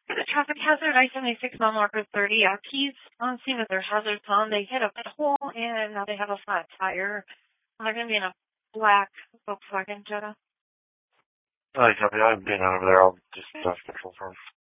Traffic hazard, I-76 mile marker 30. Keys on scene with their hazards on. They hit a hole and now they have a flat tire. They're going to be in a black Volkswagen Jetta. Oh, copy. I've been over there. I'll just control first.